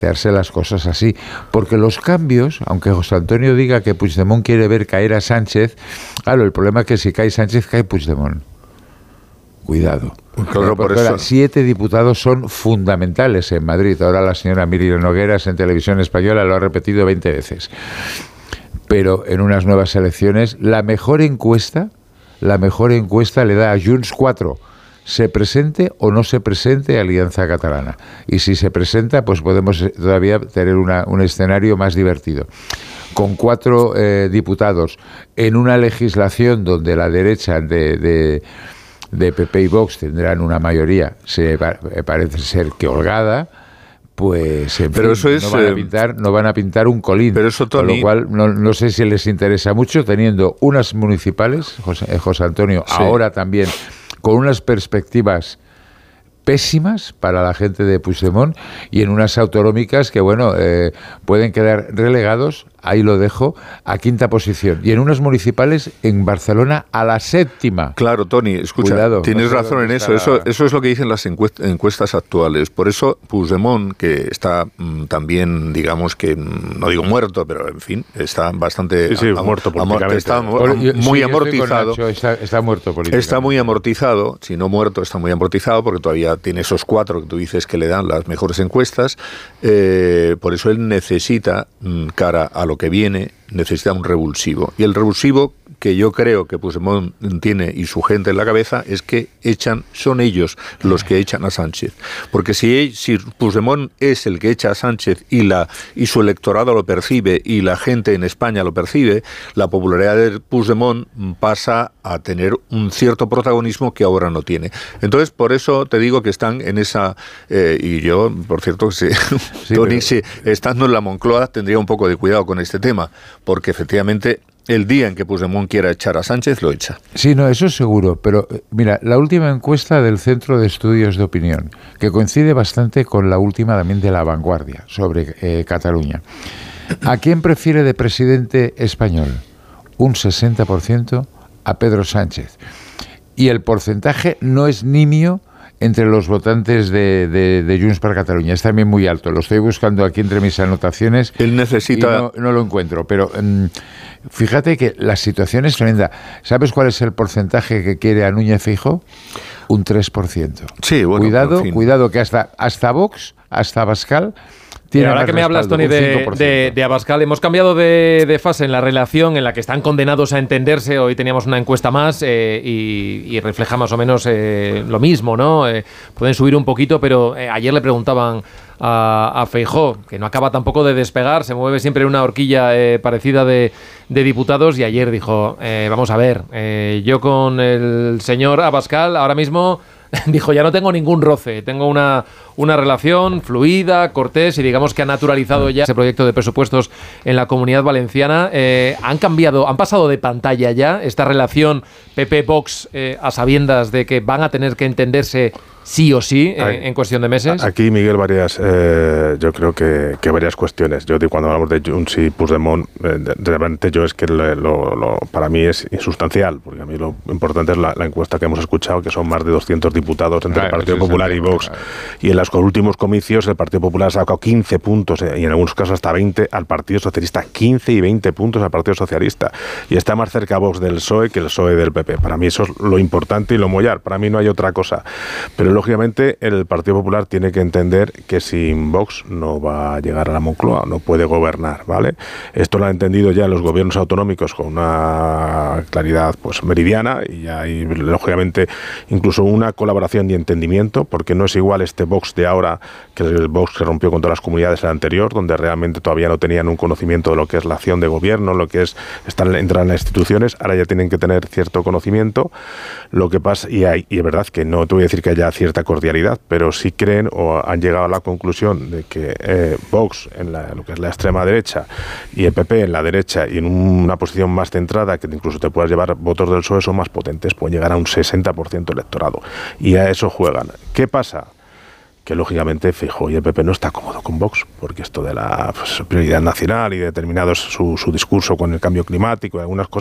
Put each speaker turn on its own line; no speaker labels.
hacerse las cosas así, porque los cambios, aunque José Antonio diga que Puigdemont quiere ver caer a Sánchez, claro, el problema es que si cae Sánchez, cae Puigdemont. Cuidado.
Claro, por eso.
7 diputados son fundamentales en Madrid. Ahora la señora Miriam Nogueras en Televisión Española lo ha repetido 20 veces. Pero en unas nuevas elecciones, la mejor encuesta le da a Junts 4. Se presente o no se presente Alianza Catalana. Y si se presenta, pues podemos todavía tener un escenario más divertido. Con 4 diputados en una legislación donde la derecha de PP y Vox tendrán una mayoría, parece ser que holgada, pues en
pero
fin,
eso
no van a pintar un colín.
Pero eso, Tony,
con lo cual no sé si les interesa mucho, teniendo unas municipales, José Antonio, sí, ahora también con unas perspectivas pésimas para la gente de Puigdemont, y en unas autonómicas que, bueno, pueden quedar relegados, ahí lo dejo, a 5ª posición. Y en unas municipales en Barcelona a la 7ª.
Claro, Tony, escucha, cuidado, tienes razón en eso. Eso es lo que dicen las encuestas actuales. Por eso Puigdemont, que está también, digamos que, no digo muerto, pero en fin, está bastante...
Sí, muerto políticamente.
Está muy amortizado.
Está muerto políticamente.
Está muy amortizado, si no muerto, está muy amortizado, porque todavía tiene esos 4 que tú dices que le dan las mejores encuestas. Por eso él necesita, cara a lo que viene, necesita un revulsivo. Y el revulsivo que yo creo que Puigdemont tiene y su gente en la cabeza es que son ellos los que echan a Sánchez. Porque si Puigdemont es el que echa a Sánchez y su electorado lo percibe y la gente en España lo percibe, la popularidad de Puigdemont pasa a tener un cierto protagonismo que ahora no tiene. Entonces, por eso te digo que están en esa... y yo, por cierto, Tony, estando en la Moncloa, tendría un poco de cuidado con este tema, porque efectivamente el día en que Puigdemont quiera echar a Sánchez, lo echa.
Sí, no, eso es seguro, pero mira, la última encuesta del Centro de Estudios de Opinión, que coincide bastante con la última también de La Vanguardia sobre Cataluña. ¿A quién prefiere de presidente español? Un 60% a Pedro Sánchez. Y el porcentaje no es nimio entre los votantes de Junts per Catalunya. Es también muy alto. Lo estoy buscando aquí entre mis anotaciones.
Él necesita...
Y no lo encuentro, pero fíjate que la situación es tremenda. ¿Sabes cuál es el porcentaje que quiere a Núñez Feijóo? Un 3%.
Sí, bueno,
cuidado que hasta Vox, hasta Abascal...
Ahora que me hablas, Tony, de Abascal, hemos cambiado de fase en la relación en la que están condenados a entenderse. Hoy teníamos una encuesta más y refleja más o menos lo mismo, ¿no? Pueden subir un poquito, pero ayer le preguntaban a Feijóo, que no acaba tampoco de despegar, se mueve siempre en una horquilla parecida de diputados, y ayer dijo, vamos a ver, yo con el señor Abascal ahora mismo... Dijo, ya no tengo ningún roce, tengo una relación fluida, cortés, y digamos que ha naturalizado ya ese proyecto de presupuestos en la Comunidad Valenciana. Han pasado de pantalla ya esta relación PP-Vox a sabiendas de que van a tener que entenderse sí o sí en cuestión de meses.
Aquí, Miguel, yo creo que varias cuestiones. Yo cuando hablamos de Junts y Puigdemont, realmente es que para mí es insustancial, porque a mí lo importante es la encuesta que hemos escuchado, que son más de 200 diputados entre el Partido Popular y Vox. Y en los últimos comicios el Partido Popular ha sacado 15 puntos, y en algunos casos hasta 20 al Partido Socialista. 15 y 20 puntos al Partido Socialista. Y está más cerca Vox del PSOE que el PSOE del PP. Para mí eso es lo importante y lo mollar. Para mí no hay otra cosa. Pero lógicamente el Partido Popular tiene que entender que sin Vox no va a llegar a la Moncloa, no puede gobernar, ¿vale? Esto lo han entendido ya los gobiernos autonómicos con una claridad pues meridiana, y hay lógicamente incluso una colaboración y entendimiento, porque no es igual este Vox de ahora que el Vox que rompió con todas las comunidades el anterior, donde realmente todavía no tenían un conocimiento de lo que es la acción de gobierno, lo que es entrar en las instituciones. Ahora ya tienen que tener cierto conocimiento. Lo que pasa, y es verdad que no te voy a decir que haya cierta cordialidad, pero sí creen o han llegado a la conclusión de que Vox en lo que es la extrema derecha y el PP en la derecha y en una posición más centrada, que incluso te puedas llevar votos del PSOE, son más potentes, pueden llegar a un 60% electorado, y a eso juegan. ¿Qué pasa? Que lógicamente Feijóo y el PP no está cómodo con Vox, porque esto de la prioridad nacional y determinados su discurso con el cambio climático y algunas cosas